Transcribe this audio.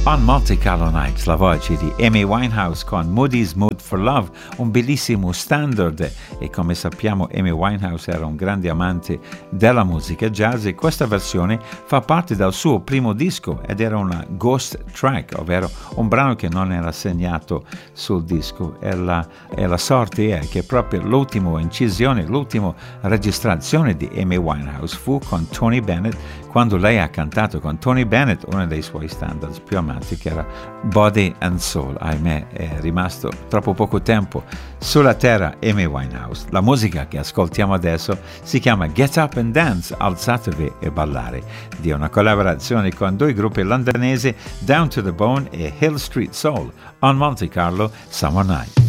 On Monte Carlo Nights, la voce di Amy Winehouse con Moody's Mood for Love, un bellissimo standard, e come sappiamo Amy Winehouse era un grande amante della musica jazz e questa versione fa parte del suo primo disco ed era una ghost track, ovvero un brano che non era segnato sul disco, e la sorte è che proprio l'ultima incisione, l'ultima registrazione di Amy Winehouse fu con Tony Bennett, quando lei ha cantato con Tony Bennett uno dei suoi standards più amati, che era Body and Soul. Ahimè, è rimasto troppo poco tempo sulla terra Amy Winehouse. La musica che ascoltiamo adesso si chiama Get Up and Dance, alzatevi e ballare, di una collaborazione con due gruppi londinesi, Down to the Bone e Hill Street Soul, on Monte Carlo Summer Night.